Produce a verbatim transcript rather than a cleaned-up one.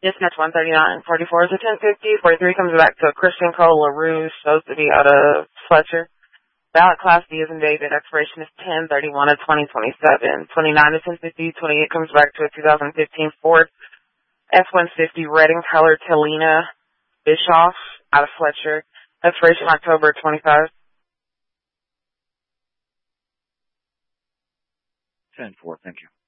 Dispatch one thirty-nine. forty-four is a ten fifty. forty-three comes back to Christian Cole LaRue, supposed to be out of Fletcher. Ballot Class D is in David. Expiration is ten thirty-one of twenty twenty-seven. twenty-nine is ten fifty. twenty-eight comes back to a two thousand fifteen Ford F one fifty red and color Telina Bischoff out of Fletcher. Expiration October twenty-five. ten four, thank you.